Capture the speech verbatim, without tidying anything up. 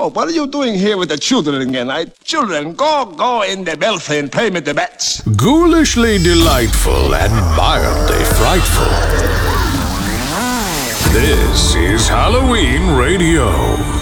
Oh, what are you doing here with the children again? I, children, go, go in the belfry and play with the bats. Ghoulishly delightful and mildly frightful. This is Halloween Radio.